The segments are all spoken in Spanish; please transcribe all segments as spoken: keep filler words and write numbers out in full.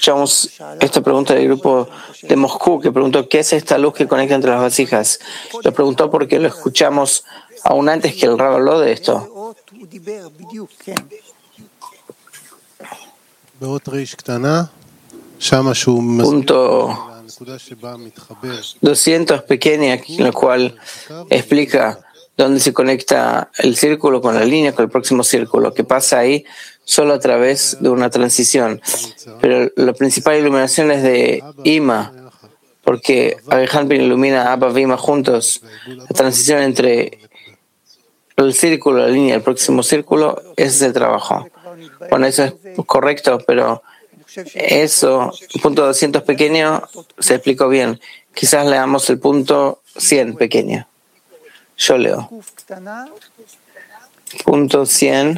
escuchamos esta pregunta del grupo de Moscú que preguntó ¿qué es esta luz que conecta entre las vasijas? Lo preguntó porque lo escuchamos aún antes que el Rab habló de esto. Punto doscientos pequeña, en el cual explica dónde se conecta el círculo con la línea, con el próximo círculo, que pasa ahí solo a través de una transición. Pero la principal iluminación es de Ima, porque Alejandro ilumina a Abba y Ima juntos. La transición entre el círculo, la línea, el próximo círculo, ese es el trabajo. Bueno, eso es correcto, pero eso, el punto doscientos pequeño, se explicó bien. Quizás leamos el punto cien pequeño. Yo leo. Punto cien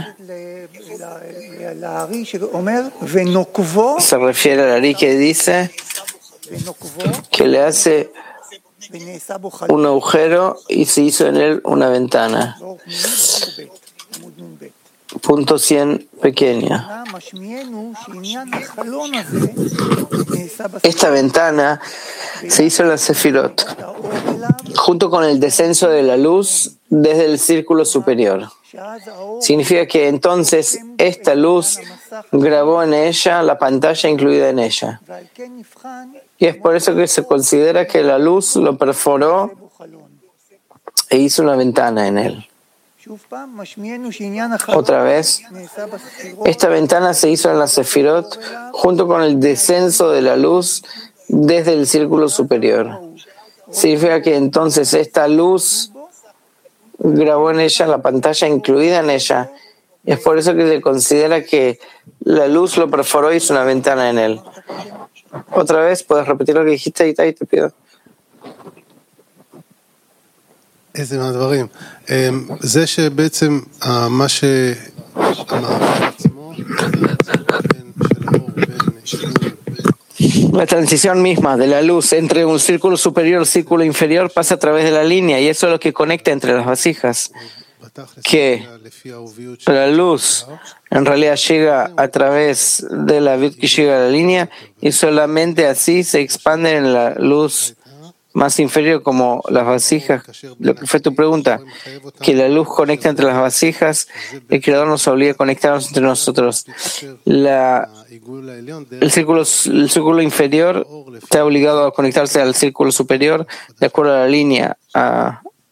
se refiere al Ari que dice que le hace un agujero y se hizo en él una ventana. Punto cien pequeña. Esta ventana se hizo en la Sefirot, junto con el descenso de la luz desde el círculo superior. Significa que entonces esta luz grabó en ella la pantalla incluida en ella. Y es por eso que se considera que la luz lo perforó e hizo una ventana en él. Otra vez, esta ventana se hizo en la Sefirot junto con el descenso de la luz desde el círculo superior. Significa que entonces esta luz grabó en ella la pantalla incluida en ella. Es por eso que se considera que la luz lo perforó y hizo una ventana en él. Otra vez, ¿puedes repetir lo que dijiste, Itai? Te pido. איזה מהדברים? זה שבעצם מה שהמעבר עצמו La transición misma de la luz entre un círculo superior y un círculo inferior pasa a través de la línea y eso es lo que conecta entre las vasijas. Que la luz en realidad llega a través de la vid que llega a la línea y solamente así se expande en la luz más inferior como las vasijas. Lo que fue tu pregunta, que la luz conecta entre las vasijas, el Creador nos obliga a conectarnos entre nosotros. La, el, círculo, el círculo inferior está obligado a conectarse al círculo superior de acuerdo a la línea, a